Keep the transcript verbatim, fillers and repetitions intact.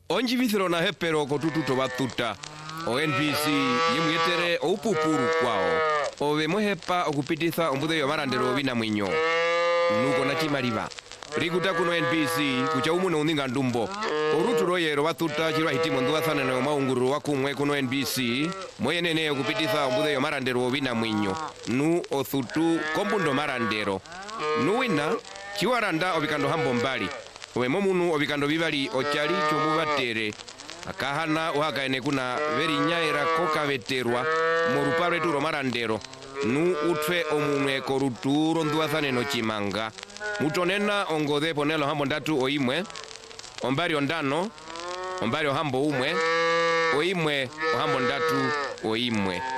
Onji vithiro na hepero kotututo batuta. O N B C yimwetere upupuru kwao. Ove mohepa okupititha ombude yo marandero bina mwinyo. Nuko na chimariba. Rikuta kuno N B C kucha umuno uninga ndumbo. Oruturo yero batuta chirwa hitimo nduwathana na maunguru wakumwe kuno N B C. Moyenene okupititha ombude yo marandero bina mwinyo. Nu othutu kombundo marandero. Nuwina chiwaranda obikando hambo mbali. Owe momunu obikando bibali ochali chomubatere. Akahana uhakaene kuna veri nyaera koka veterwa morupare turo marandero. Nu utfe omumwe koruturo nduwathane no chimanga. Mutonena ongode ponelo hambo ndatu oimwe. Ombari ondano. Ombari ohambo umwe. Oimwe ohambo ndatu oimwe.